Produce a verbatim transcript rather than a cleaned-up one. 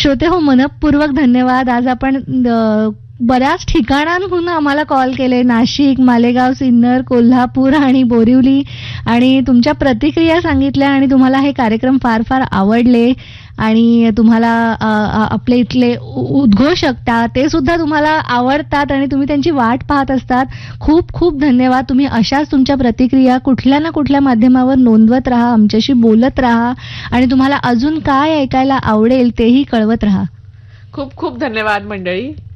श्रोते हो, मनपूर्वक धन्यवाद. आज आपण अ, बऱ्याच ठिकाणांहून आम्हाला कॉल केले, नाशिक, मालेगाव, सिन्नर, कोल्हापूर आणि बोरिवली, आणि तुमच्या प्रतिक्रिया सांगितल्या आणि तुम्हाला हे कार्यक्रम फार फार आवडले आणि तुम्हाला अ, अ, आपले इथले उ- उद्घोषकता ते सुद्धा तुम्हाला आवडतात आणि तुम्ही त्यांची वाट पाहत असतात. खूप खूप धन्यवाद. तुम्ही अशाच तुमच्या प्रतिक्रिया कुठल्या ना कुठल्या माध्यमावर नोंदवत राहा, आमच्याशी बोलत राहा आणि तुम्हाला अजून काय ऐकायला आवडेल तेही कळवत राहा. खूप खूप धन्यवाद मंडळी.